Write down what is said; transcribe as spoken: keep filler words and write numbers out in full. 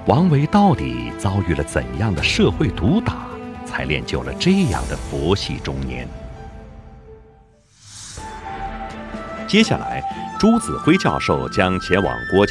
王维到底遭遇了怎样的社会毒打，才练就了这样的佛系中年？接下来，朱子辉教授将前往郭家